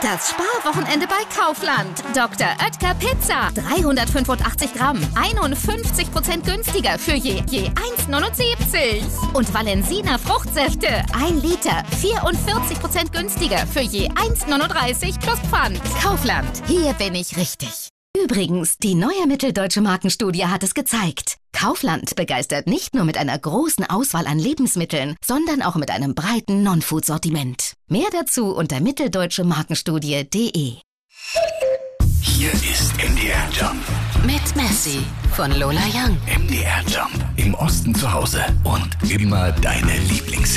Das Sparwochenende bei Kaufland. Dr. Oetker Pizza. 385 Gramm. 51% günstiger für je 1,79. Und Valensina Fruchtsäfte. 1 Liter. 44% günstiger für je 1,39 plus Pfand. Kaufland. Hier bin ich richtig. Übrigens, die neue Mitteldeutsche Markenstudie hat es gezeigt. Kaufland begeistert nicht nur mit einer großen Auswahl an Lebensmitteln, sondern auch mit einem breiten Non-Food-Sortiment. Mehr dazu unter mitteldeutschemarkenstudie.de. Hier ist MDR Jump. Mit Messi von Lola Young. MDR Jump. Im Osten zu Hause und immer deine Lieblingshits.